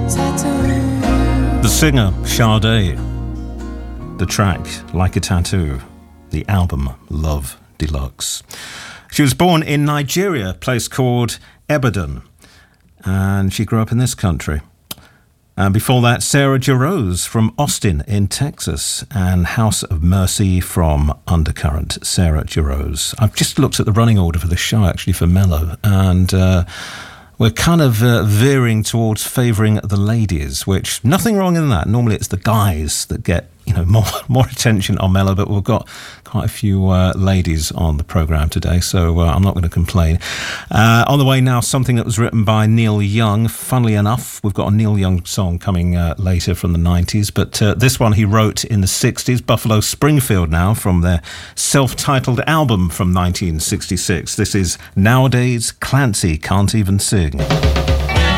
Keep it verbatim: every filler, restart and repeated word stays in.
The singer, Sade. The track, Like a Tattoo. The album, Love Deluxe. She was born in Nigeria, a place called Ibadan, and she grew up in this country. And before that, Sarah Jarosz from Austin in Texas, and House of Mercy from Undercurrent, Sarah Jarosz. I've just looked at the running order for the show, actually, for Mellow, and uh, we're kind of uh, veering towards favouring the ladies, which, nothing wrong in that. Normally it's the guys that get, you know, more more attention on Mellow, but we've got quite a few uh, ladies on the programme today, so uh, I'm not going to complain. Uh, on the way now, something that was written by Neil Young. Funnily enough, we've got a Neil Young song coming uh, later from the nineties, but uh, this one he wrote in the sixties, Buffalo Springfield now, from their self-titled album from nineteen sixty-six. This is Nowadays Clancy Can't Even Sing.